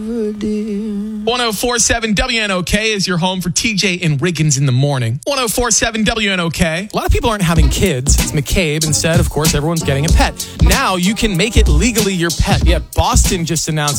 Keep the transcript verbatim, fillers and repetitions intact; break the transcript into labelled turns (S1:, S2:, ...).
S1: one oh four point seven W N O K is your home for T J and Riggins in the morning. one oh four point seven W N O K. A lot of people aren't having kids. It's McCabe. Instead, of course, everyone's getting a pet. Now you can make it legally your pet. Yeah, Boston just announced